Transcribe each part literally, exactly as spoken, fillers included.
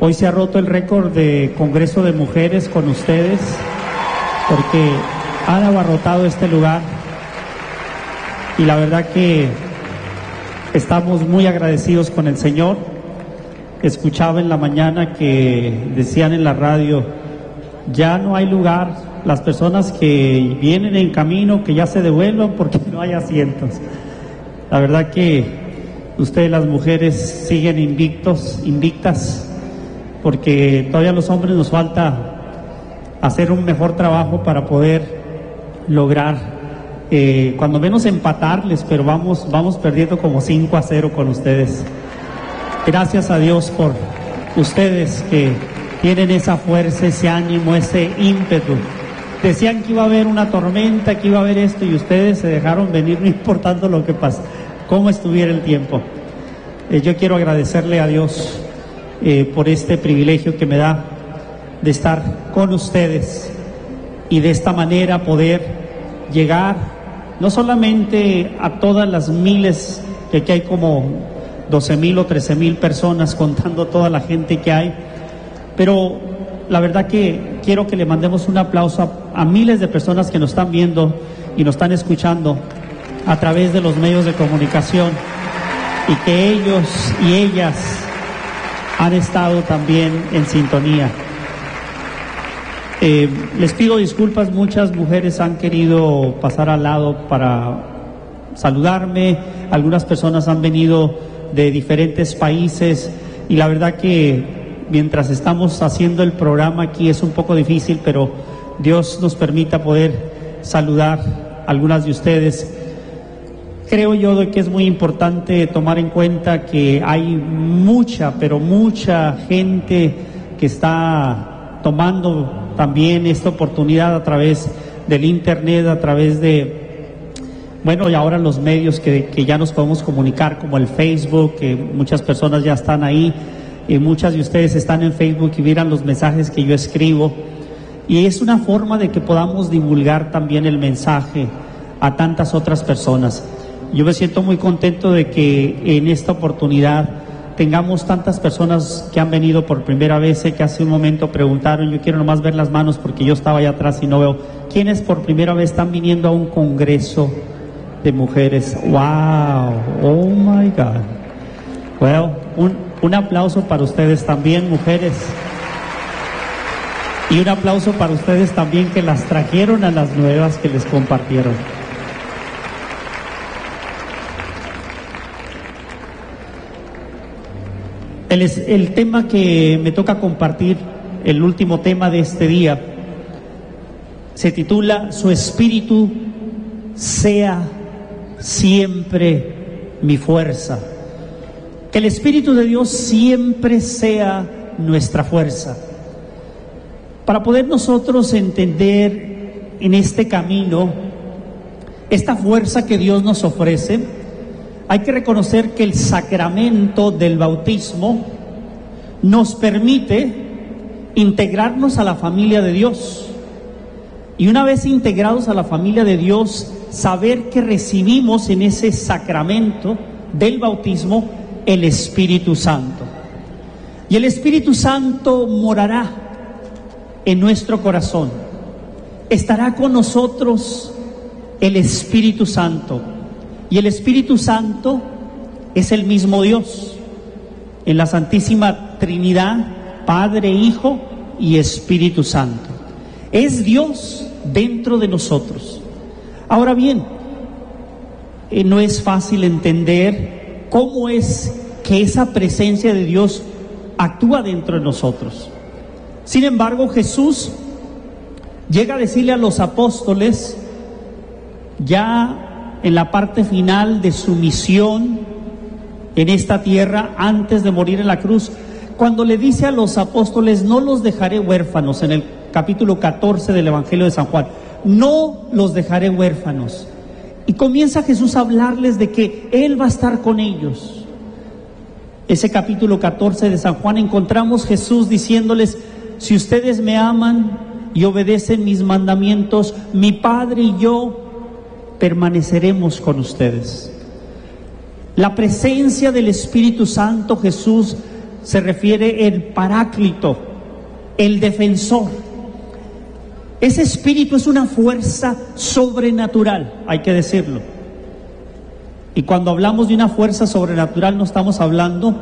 Hoy se ha roto el récord de Congreso de Mujeres con ustedes, porque han abarrotado este lugar y la verdad que estamos muy agradecidos con el Señor. Escuchaba en la mañana que decían en la radio, ya no hay lugar, las personas que vienen en camino que ya se devuelvan porque no hay asientos. La verdad que ustedes las mujeres siguen invictos, invictas, porque todavía a los hombres nos falta hacer un mejor trabajo para poder lograr, eh, cuando menos empatarles, pero vamos, vamos perdiendo como cinco a cero con ustedes. Gracias a Dios por ustedes que tienen esa fuerza, ese ánimo, ese ímpetu. Decían que iba a haber una tormenta, que iba a haber esto, y ustedes se dejaron venir no importando lo que pasa, cómo estuviera el tiempo. Eh, yo quiero agradecerle a Dios eh, por este privilegio que me da de estar con ustedes y de esta manera poder llegar no solamente a todas las miles, que aquí hay como doce mil o trece mil personas contando toda la gente que hay, pero la verdad que quiero que le mandemos un aplauso a, a miles de personas que nos están viendo y nos están escuchando a través de los medios de comunicación, y que ellos y ellas han estado también en sintonía. Eh, les pido disculpas, muchas mujeres han querido pasar al lado para saludarme, algunas personas han venido de diferentes países y la verdad que mientras estamos haciendo el programa aquí es un poco difícil, pero Dios nos permita poder saludar a algunas de ustedes. Creo yo de que es muy importante tomar en cuenta que hay mucha, pero mucha gente que está tomando también esta oportunidad a través del internet, a través de, bueno, y ahora los medios que, que ya nos podemos comunicar, como el Facebook, que muchas personas ya están ahí, y muchas de ustedes están en Facebook y miran los mensajes que yo escribo, y es una forma de que podamos divulgar también el mensaje a tantas otras personas. Yo me siento muy contento de que en esta oportunidad tengamos tantas personas que han venido por primera vez. Sé que hace un momento preguntaron, yo quiero nomás ver las manos porque yo estaba allá atrás y no veo. ¿Quiénes por primera vez están viniendo a un congreso de mujeres? ¡Wow! ¡Oh my God! Well, un, un aplauso para ustedes también, mujeres. Y un aplauso para ustedes también que las trajeron a las nuevas que les compartieron. El, el tema que me toca compartir, el último tema de este día, se titula Su Espíritu sea siempre mi fuerza. Que el Espíritu de Dios siempre sea nuestra fuerza. Para poder nosotros entender en este camino esta fuerza que Dios nos ofrece, hay que reconocer que el sacramento del bautismo nos permite integrarnos a la familia de Dios. Y una vez integrados a la familia de Dios, saber que recibimos en ese sacramento del bautismo el Espíritu Santo. Y el Espíritu Santo morará en nuestro corazón. Estará con nosotros el Espíritu Santo. Y el Espíritu Santo es el mismo Dios. En la Santísima Trinidad, Padre, Hijo y Espíritu Santo. Es Dios dentro de nosotros. Ahora bien, eh, no es fácil entender cómo es que esa presencia de Dios actúa dentro de nosotros. Sin embargo, Jesús llega a decirle a los apóstoles, ya en la parte final de su misión en esta tierra, antes de morir en la cruz, cuando le dice a los apóstoles, no los dejaré huérfanos, en el capítulo catorce del Evangelio de San Juan, no los dejaré huérfanos. Y comienza Jesús a hablarles de que Él va a estar con ellos. Ese capítulo catorce de San Juan encontramos Jesús diciéndoles, si ustedes me aman y obedecen mis mandamientos, mi Padre y yo permaneceremos con ustedes. La presencia del Espíritu Santo, Jesús se refiere el Paráclito, el defensor. Ese espíritu es una fuerza sobrenatural, hay que decirlo. Y cuando hablamos de una fuerza sobrenatural no estamos hablando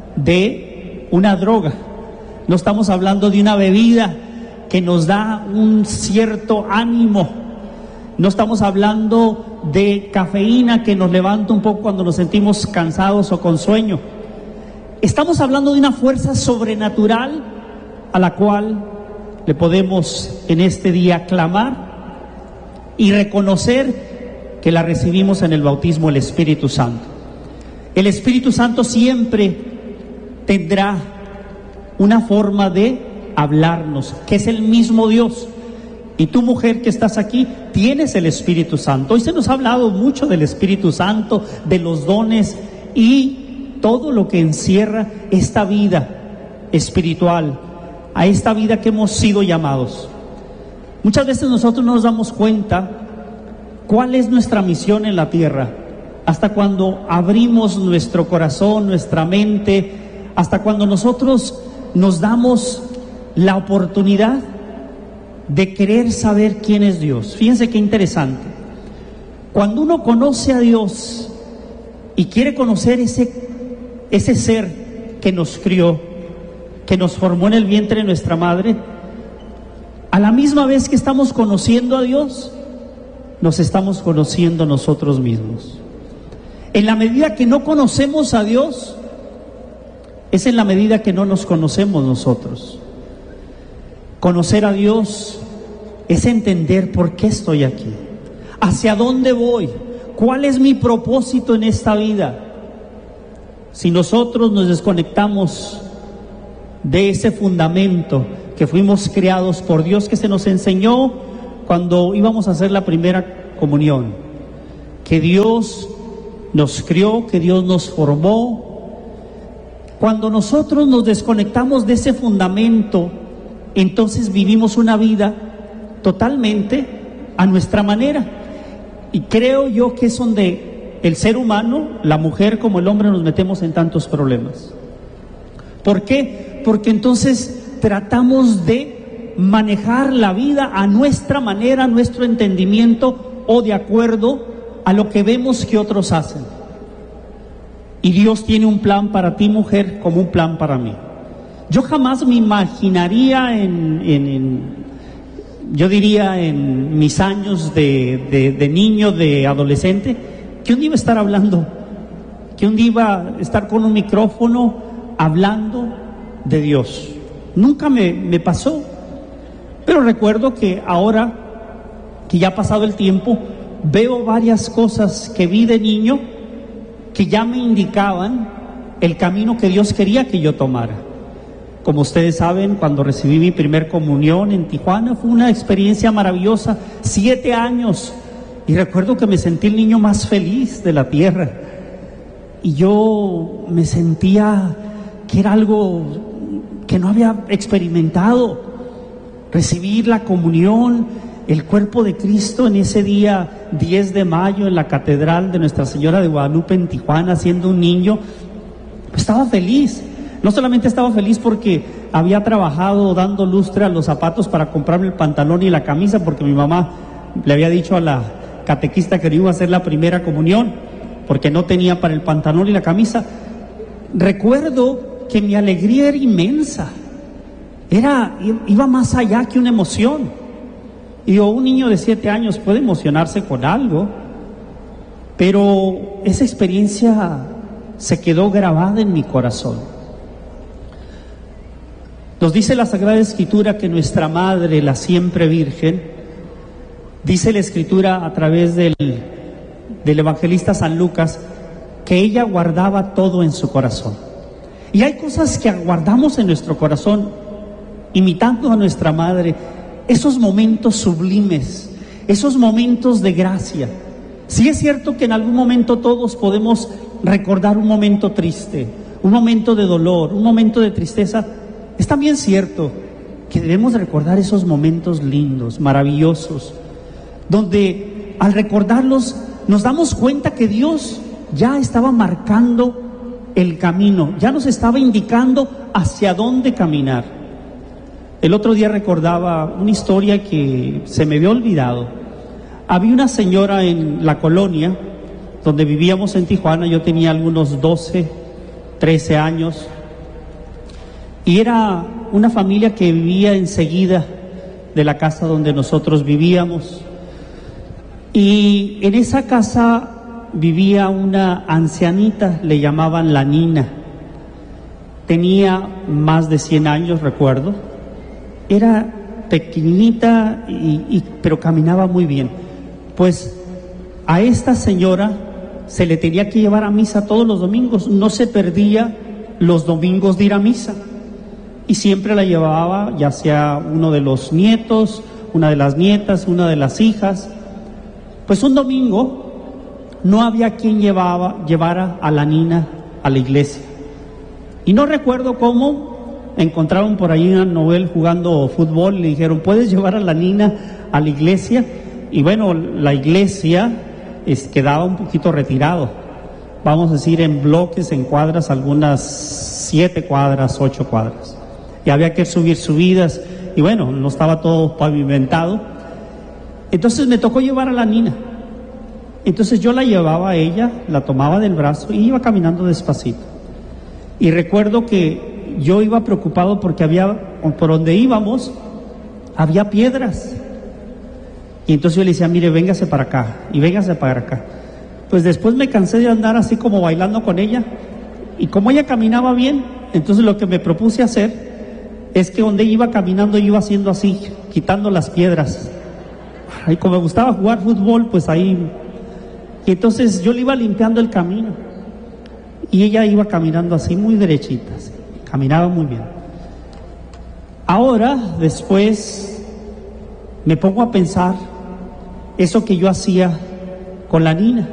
de una droga, no estamos hablando de una bebida que nos da un cierto ánimo, no estamos hablando de cafeína que nos levanta un poco cuando nos sentimos cansados o con sueño. Estamos hablando de una fuerza sobrenatural a la cual le podemos en este día clamar y reconocer que la recibimos en el bautismo del Espíritu Santo. El Espíritu Santo siempre tendrá una forma de hablarnos, que es el mismo Dios. Y tú, mujer que estás aquí, tienes el Espíritu Santo. Hoy se nos ha hablado mucho del Espíritu Santo, de los dones y todo lo que encierra esta vida espiritual, a esta vida que hemos sido llamados. Muchas veces nosotros no nos damos cuenta cuál es nuestra misión en la tierra, hasta cuando abrimos nuestro corazón, nuestra mente, hasta cuando nosotros nos damos la oportunidad de querer saber quién es Dios. Fíjense qué interesante. Cuando uno conoce a Dios y quiere conocer ese, ese ser que nos crió, que nos formó en el vientre de nuestra madre, a la misma vez que estamos conociendo a Dios, nos estamos conociendo nosotros mismos. En la medida que no conocemos a Dios, es en la medida que no nos conocemos nosotros. Conocer a Dios es entender por qué estoy aquí, hacia dónde voy, cuál es mi propósito en esta vida. Si nosotros nos desconectamos de ese fundamento que fuimos creados por Dios, que se nos enseñó cuando íbamos a hacer la primera comunión, que Dios nos crió, que Dios nos formó. Cuando nosotros nos desconectamos de ese fundamento, entonces vivimos una vida totalmente a nuestra manera. Y creo yo que es donde el ser humano, la mujer como el hombre, nos metemos en tantos problemas. ¿Por qué? Porque entonces tratamos de manejar la vida a nuestra manera, a nuestro entendimiento o de acuerdo a lo que vemos que otros hacen. Y Dios tiene un plan para ti, mujer, como un plan para mí. Yo jamás me imaginaría en, en, en yo diría en mis años de, de, de niño, de adolescente, que un día iba a estar hablando, que un día iba a estar con un micrófono hablando de Dios. Nunca me, me pasó, pero recuerdo que ahora que ya ha pasado el tiempo, veo varias cosas que vi de niño que ya me indicaban el camino que Dios quería que yo tomara. Como ustedes saben, cuando recibí mi primer comunión en Tijuana, fue una experiencia maravillosa, siete años, y recuerdo que me sentí el niño más feliz de la tierra, y yo me sentía que era algo que no había experimentado, recibir la comunión, el cuerpo de Cristo en ese día diez de mayo en la Catedral de Nuestra Señora de Guadalupe en Tijuana, siendo un niño. Estaba feliz. No solamente estaba feliz porque había trabajado dando lustre a los zapatos para comprarme el pantalón y la camisa, porque mi mamá le había dicho a la catequista que iba a hacer la primera comunión porque no tenía para el pantalón y la camisa. Recuerdo que mi alegría era inmensa, era, iba más allá que una emoción. Y digo, un niño de siete años puede emocionarse con algo, pero esa experiencia se quedó grabada en mi corazón. Nos dice la Sagrada Escritura que nuestra Madre, la siempre Virgen, dice la Escritura a través del, del evangelista San Lucas, que ella guardaba todo en su corazón. Y hay cosas que guardamos en nuestro corazón, imitando a nuestra Madre, esos momentos sublimes, esos momentos de gracia. Sí es cierto que en algún momento todos podemos recordar un momento triste, un momento de dolor, un momento de tristeza. Es también cierto que debemos recordar esos momentos lindos, maravillosos, donde al recordarlos nos damos cuenta que Dios ya estaba marcando el camino, ya nos estaba indicando hacia dónde caminar. El otro día recordaba una historia que se me había olvidado. Había una señora en la colonia donde vivíamos en Tijuana, yo tenía algunos doce, trece años, y era una familia que vivía enseguida de la casa donde nosotros vivíamos. Y en esa casa vivía una ancianita, le llamaban la Nina. Tenía más de cien años, recuerdo. Era pequeñita, y, y, pero caminaba muy bien. Pues a esta señora se le tenía que llevar a misa todos los domingos. No se perdía los domingos de ir a misa. Y siempre la llevaba, ya sea uno de los nietos, una de las nietas, una de las hijas. Pues un domingo no había quien llevaba, llevara a la Nina a la iglesia. Y no recuerdo cómo encontraron por ahí a Noel jugando fútbol y le dijeron, ¿puedes llevar a la Nina a la iglesia? Y bueno, la iglesia es, quedaba un poquito retirado, vamos a decir en bloques, en cuadras, algunas siete cuadras, ocho cuadras. Y había que subir subidas, y bueno, no estaba todo pavimentado. Entonces me tocó llevar a la Nina. Entonces yo la llevaba a ella, la tomaba del brazo y iba caminando despacito. Y recuerdo que yo iba preocupado porque había, por donde íbamos, había piedras. Y entonces yo le decía, mire, véngase para acá, y véngase para acá. Pues después me cansé de andar así como bailando con ella, y como ella caminaba bien, entonces lo que me propuse hacer es que donde iba caminando yo iba haciendo así, quitando las piedras. Y como me gustaba jugar fútbol, pues ahí, y entonces yo le iba limpiando el camino, y ella iba caminando así muy derechita, así, caminaba muy bien. Ahora, después, me pongo a pensar eso que yo hacía con la Nina,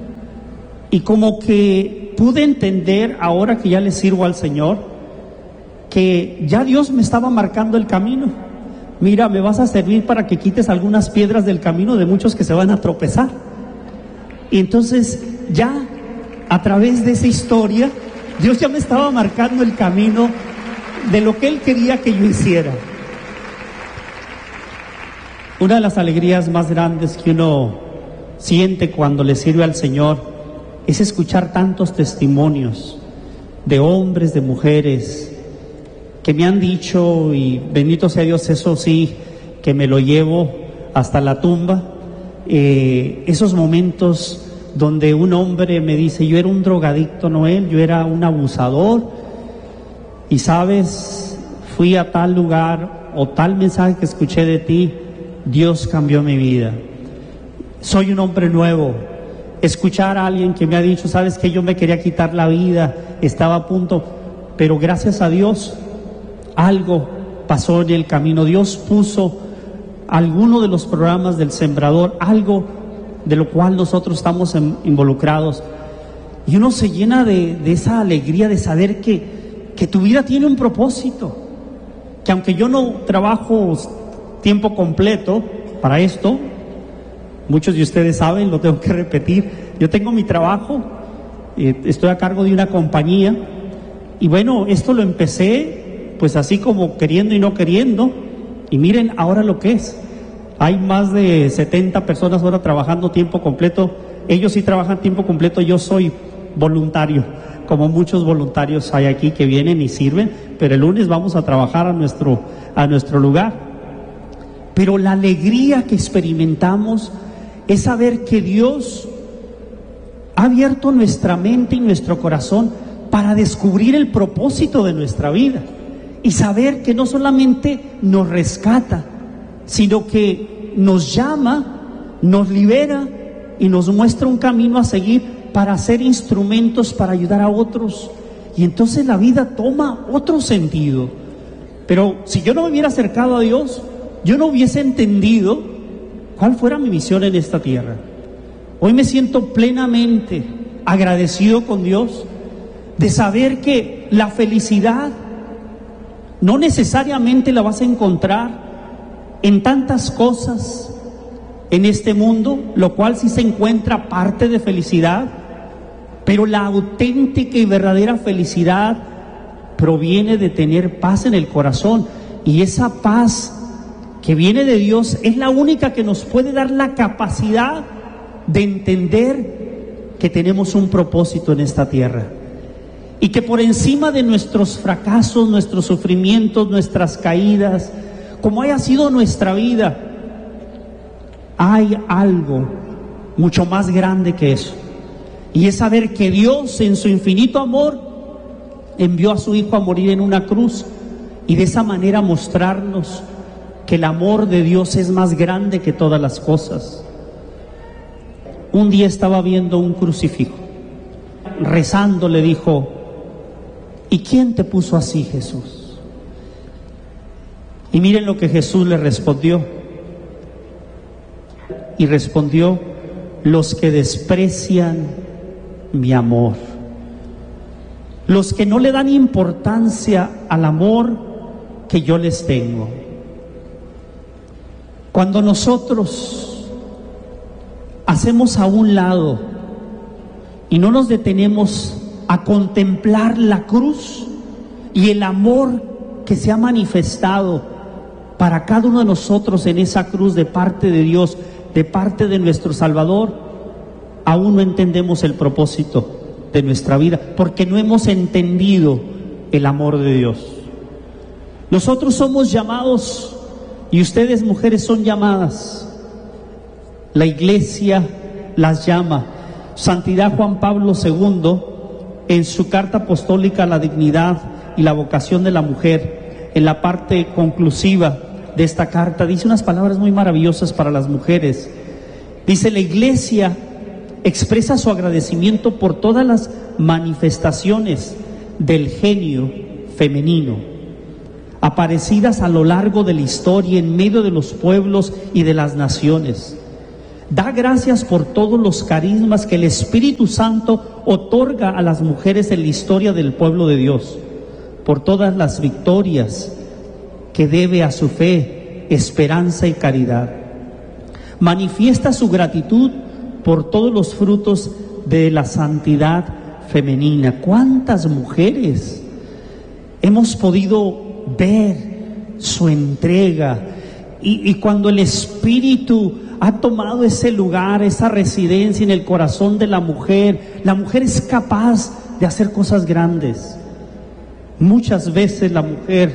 y como que pude entender, ahora que ya le sirvo al Señor, que ya Dios me estaba marcando el camino. Mira, me vas a servir para que quites algunas piedras del camino de muchos que se van a tropezar. Y entonces ya a través de esa historia, Dios ya me estaba marcando el camino de lo que Él quería que yo hiciera. Una de las alegrías más grandes que uno siente cuando le sirve al Señor es escuchar tantos testimonios de hombres, de mujeres, que me han dicho, y bendito sea Dios, eso sí, que me lo llevo hasta la tumba, eh, esos momentos donde un hombre me dice, yo era un drogadicto, Noel, yo era un abusador, y sabes, fui a tal lugar, o tal mensaje que escuché de ti, Dios cambió mi vida, soy un hombre nuevo. Escuchar a alguien que me ha dicho, sabes que yo me quería quitar la vida, estaba a punto, pero gracias a Dios, algo pasó en el camino. Dios puso alguno de los programas del Sembrador, algo de lo cual nosotros estamos en, involucrados. Y uno se llena de, de esa alegría de saber que, que tu vida tiene un propósito. Que aunque yo no trabajo tiempo completo para esto, muchos de ustedes saben, lo tengo que repetir, yo tengo mi trabajo, eh, estoy a cargo de una compañía, y bueno, esto lo empecé pues así como queriendo y no queriendo, y miren ahora lo que es. Hay más de setenta personas ahora trabajando tiempo completo. Ellos sí trabajan tiempo completo, yo soy voluntario, como muchos voluntarios hay aquí que vienen y sirven, pero el lunes vamos a trabajar a nuestro, a nuestro lugar. Pero la alegría que experimentamos es saber que Dios ha abierto nuestra mente y nuestro corazón para descubrir el propósito de nuestra vida. Y saber que no solamente nos rescata, sino que nos llama, nos libera y nos muestra un camino a seguir para ser instrumentos para ayudar a otros. Y entonces la vida toma otro sentido. Pero si yo no me hubiera acercado a Dios, yo no hubiese entendido cuál fuera mi misión en esta tierra. Hoy me siento plenamente agradecido con Dios de saber que la felicidad no necesariamente la vas a encontrar en tantas cosas en este mundo, lo cual sí se encuentra parte de felicidad, Pero la auténtica y verdadera felicidad proviene de tener paz en el corazón. Y esa paz que viene de Dios es la única que nos puede dar la capacidad de entender que tenemos un propósito en esta tierra. Y que por encima de nuestros fracasos, nuestros sufrimientos, nuestras caídas, como haya sido nuestra vida, hay algo mucho más grande que eso. Y es saber que Dios, en su infinito amor, envió a su Hijo a morir en una cruz, y de esa manera mostrarnos que el amor de Dios es más grande que todas las cosas. Un día estaba viendo un crucifijo, rezando le dijo: ¿y quién te puso así, Jesús? Y miren lo que Jesús le respondió. Y respondió: los que desprecian mi amor, los que no le dan importancia al amor que yo les tengo. Cuando nosotros hacemos a un lado y no nos detenemos a contemplar la cruz y el amor que se ha manifestado para cada uno de nosotros en esa cruz de parte de Dios, de parte de nuestro Salvador, aún no entendemos el propósito de nuestra vida, porque no hemos entendido el amor de Dios. Nosotros somos llamados, y ustedes mujeres son llamadas. La iglesia las llama. Santidad Juan Pablo segundo, en su carta apostólica a la dignidad y la vocación de la mujer, en la parte conclusiva de esta carta, dice unas palabras muy maravillosas para las mujeres. Dice: la iglesia expresa su agradecimiento por todas las manifestaciones del genio femenino aparecidas a lo largo de la historia en medio de los pueblos y de las naciones. Da gracias por todos los carismas que el Espíritu Santo otorga a las mujeres en la historia del pueblo de Dios, por todas las victorias que debe a su fe, esperanza y caridad. Manifiesta su gratitud por todos los frutos de la santidad femenina. ¿Cuántas mujeres hemos podido ver su entrega? Y, y cuando el Espíritu ha tomado ese lugar, esa residencia en el corazón de la mujer, la mujer es capaz de hacer cosas grandes. Muchas veces la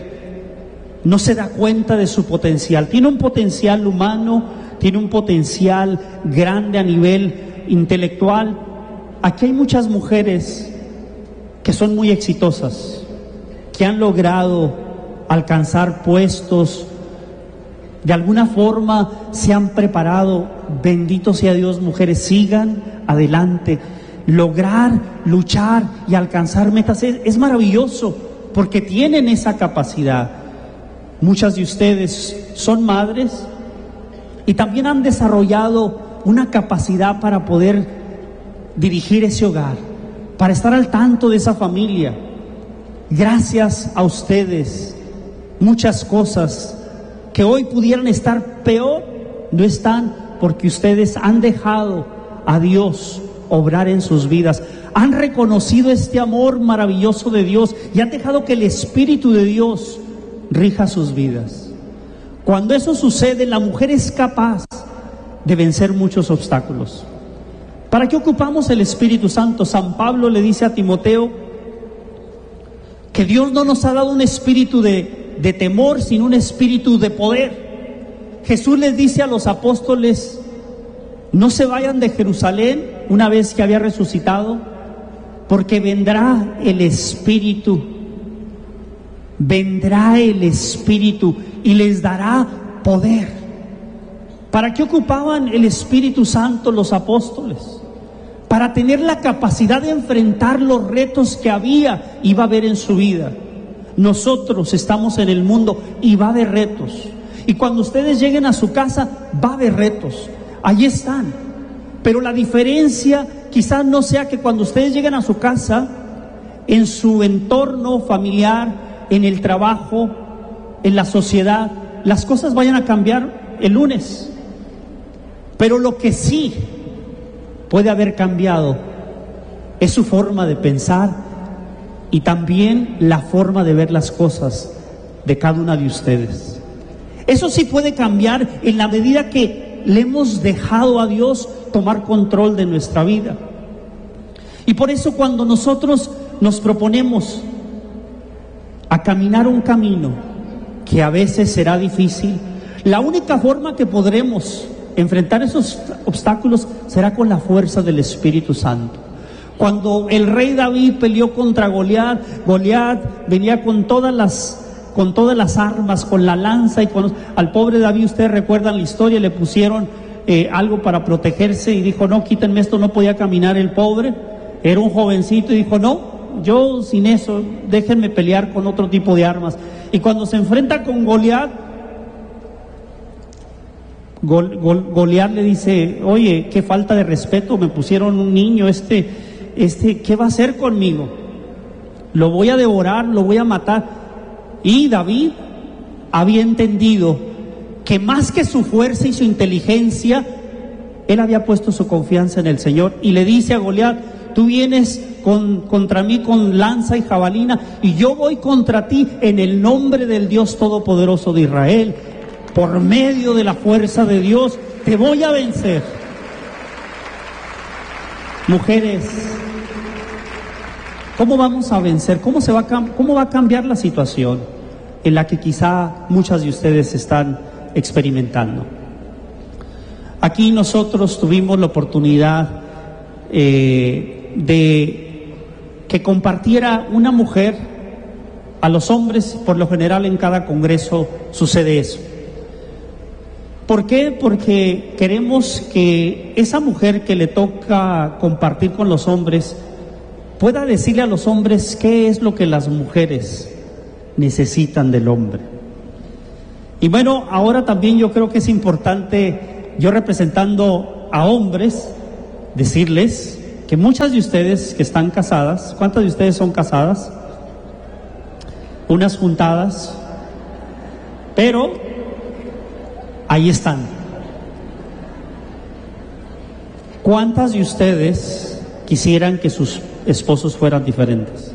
mujer no se da cuenta de su potencial. Tiene un potencial humano, tiene un potencial grande a nivel intelectual. Aquí hay muchas mujeres que son muy exitosas, que han logrado alcanzar puestos, de alguna forma se han preparado. Bendito sea Dios, mujeres, sigan adelante. Lograr, luchar y alcanzar metas es, es maravilloso, porque tienen esa capacidad. Muchas de ustedes son madres y también han desarrollado una capacidad para poder dirigir ese hogar, para estar al tanto de esa familia. Gracias a ustedes, muchas cosas que hoy pudieran estar peor, no están, porque ustedes han dejado a Dios obrar en sus vidas, han reconocido este amor maravilloso de Dios y han dejado que el Espíritu de Dios rija sus vidas. Cuando eso sucede, la mujer es capaz de vencer muchos obstáculos. ¿Para qué ocupamos el Espíritu Santo? San Pablo le dice a Timoteo que Dios no nos ha dado un espíritu de, de temor, sino un espíritu de poder. Jesús les dice a los apóstoles: no se vayan de Jerusalén una vez que había resucitado, porque vendrá el Espíritu, vendrá el Espíritu y les dará poder. ¿Para qué ocupaban el Espíritu Santo los apóstoles? Para tener la capacidad de enfrentar los retos que había y va a haber en su vida. Nosotros estamos en el mundo y va a haber retos. Y cuando ustedes lleguen a su casa, va a haber retos. Allí están. Pero la diferencia quizás no sea que cuando ustedes lleguen a su casa, en su entorno familiar, en el trabajo, en la sociedad, las cosas vayan a cambiar el lunes. Pero lo que sí puede haber cambiado es su forma de pensar y también la forma de ver las cosas de cada una de ustedes. Eso sí puede cambiar en la medida que le hemos dejado a Dios tomar control de nuestra vida. Y por eso cuando nosotros nos proponemos a caminar un camino que a veces será difícil, la única forma que podremos enfrentar esos obstáculos será con la fuerza del Espíritu Santo. Cuando el rey David peleó contra Goliat, Goliat venía con todas las con todas las armas, con la lanza, y con, al pobre David, ustedes recuerdan la historia, le pusieron eh, algo para protegerse y dijo, no, quítenme esto, no podía caminar el pobre, era un jovencito y dijo, no, yo sin eso, déjenme pelear con otro tipo de armas. Y cuando se enfrenta con Goliat, Gol, Gol, Goliat le dice, oye, qué falta de respeto, me pusieron un niño, este, este, ¿qué va a hacer conmigo? Lo voy a devorar, lo voy a matar. Y David había entendido que más que su fuerza y su inteligencia, él había puesto su confianza en el Señor, y le dice a Goliat, tú vienes con, contra mí con lanza y jabalina, y yo voy contra ti en el nombre del Dios Todopoderoso de Israel. Por medio de la fuerza de Dios te voy a vencer. Mujeres, ¿cómo vamos a vencer? ¿Cómo se va a, cómo va a cambiar la situación en la que quizá muchas de ustedes están experimentando? Aquí nosotros tuvimos la oportunidad eh, de que compartiera una mujer a los hombres. Por lo general en cada congreso sucede eso. ¿Por qué? Porque queremos que esa mujer que le toca compartir con los hombres pueda decirle a los hombres qué es lo que las mujeres necesitan del hombre. Y bueno, ahora también yo creo que es importante, yo representando a hombres, decirles que muchas de ustedes que están casadas, ¿cuántas de ustedes son casadas? Unas juntadas, pero ahí están. ¿Cuántas de ustedes quisieran que sus esposos fueran diferentes?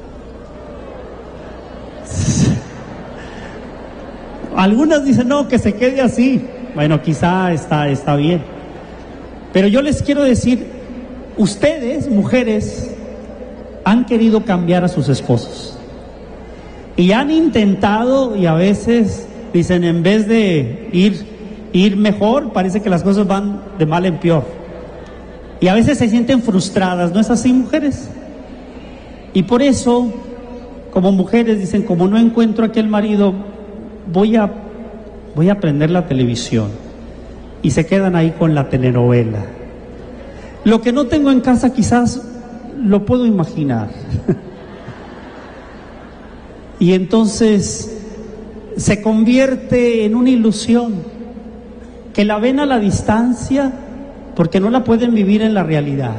Algunas dicen, no, que se quede así. Bueno, quizá está, está bien. Pero yo les quiero decir, ustedes, mujeres, han querido cambiar a sus esposos. Y han intentado, y a veces dicen, en vez de ir, ir mejor, parece que las cosas van de mal en peor. Y a veces se sienten frustradas, ¿no es así, mujeres? Y por eso, como mujeres, dicen, como no encuentro a aquel marido, voy a, voy a prender la televisión. Y se quedan ahí con la telenovela. Lo que no tengo en casa quizás lo puedo imaginar. Y entonces se convierte en una ilusión que la ven a la distancia porque no la pueden vivir en la realidad.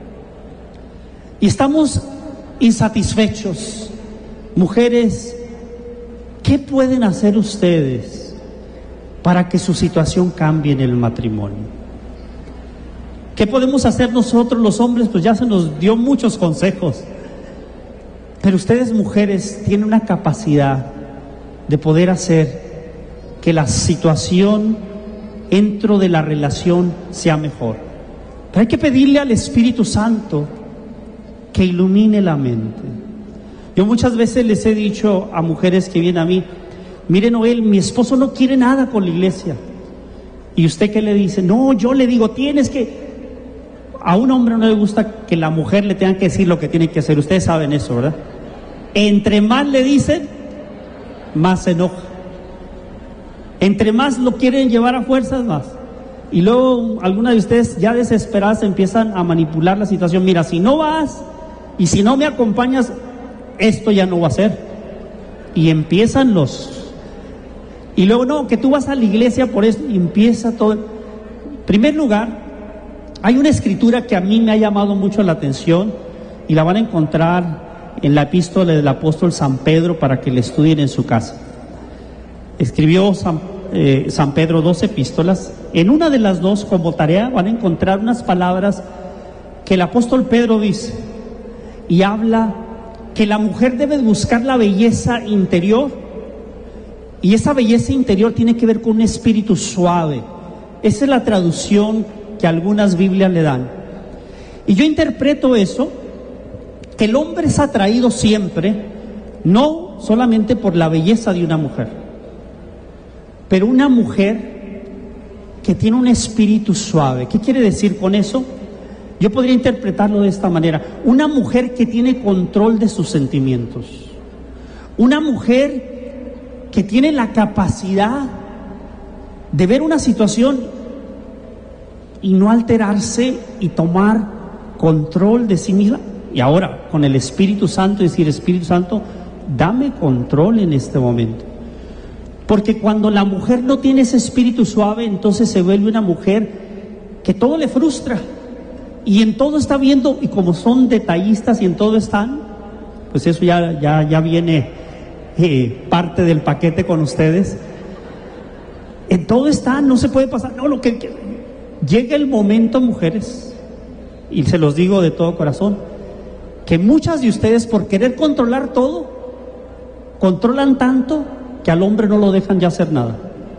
Y estamos insatisfechos. Mujeres, ¿qué pueden hacer ustedes para que su situación cambie en el matrimonio? ¿Qué podemos hacer nosotros los hombres? Pues ya se nos dio muchos consejos. Pero ustedes, mujeres, tienen una capacidad de poder hacer que la situación dentro de la relación sea mejor. Pero hay que pedirle al Espíritu Santo que ilumine la mente. Yo muchas veces les he dicho a mujeres que vienen a mí, mire, Noel, mi esposo no quiere nada con la iglesia. ¿Y usted qué le dice? No, yo le digo, tienes que... A un hombre no le gusta que la mujer le tenga que decir lo que tiene que hacer. Ustedes saben eso, ¿verdad? Entre más le dicen, más se enoja. Entre más lo quieren llevar a fuerzas, más. Y luego algunas de ustedes ya desesperadas empiezan a manipular la situación. Mira, si no vas y si no me acompañas, esto ya no va a ser. Y empiezan los... Y luego, no, que tú vas a la iglesia por eso, y empieza todo. En primer lugar, hay una escritura que a mí me ha llamado mucho la atención y la van a encontrar en la epístola del apóstol San Pedro para que la estudien en su casa. Escribió San, eh, San Pedro dos epístolas. En una de las dos, como tarea, van a encontrar unas palabras que el apóstol Pedro dice. y habla que la mujer debe buscar la belleza interior, y esa belleza interior tiene que ver con un espíritu suave. Esa es la traducción que algunas Biblias le dan. Y yo interpreto eso, que el hombre es atraído siempre, no solamente por la belleza de una mujer, pero una mujer que tiene un espíritu suave. ¿Qué quiere decir con eso? Yo podría interpretarlo de esta manera: una mujer que tiene control de sus sentimientos, una mujer que tiene la capacidad de ver una situación y no alterarse y tomar control de sí misma. Y ahora, con el Espíritu Santo, decir: Espíritu Santo, dame control en este momento. Porque cuando la mujer no tiene ese espíritu suave, entonces se vuelve una mujer que todo le frustra, y en todo está viendo, y como son detallistas y en todo están, pues eso ya, ya, ya viene eh, parte del paquete con ustedes. En todo están, no se puede pasar. No, lo que, que llega el momento, mujeres, y se los digo de todo corazón, que muchas de ustedes, por querer controlar todo, controlan tanto que al hombre no lo dejan ya hacer nada.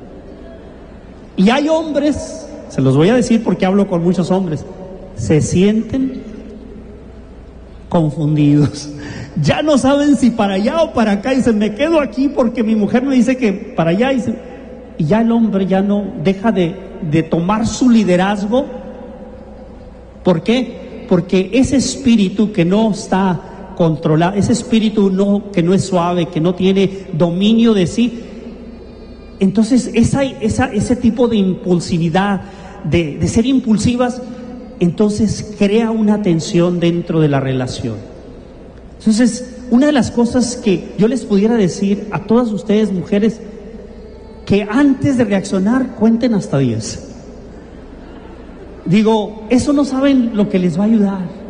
Y hay hombres, se los voy a decir porque hablo con muchos hombres, se sienten confundidos, ya no saben si para allá o para acá, y dicen: me quedo aquí porque mi mujer me dice que para allá, y, se, y ya el hombre ya no deja de, de tomar su liderazgo. ¿Por qué? Porque ese espíritu que no está controlado, ese espíritu no, que no es suave, que no tiene dominio de sí, entonces esa, esa, ese tipo de impulsividad, de, de ser impulsivas, entonces crea una tensión dentro de la relación. Entonces, una de las cosas que yo les pudiera decir a todas ustedes, mujeres, que antes de reaccionar cuenten hasta diez. Digo, eso no saben lo que les va a ayudar.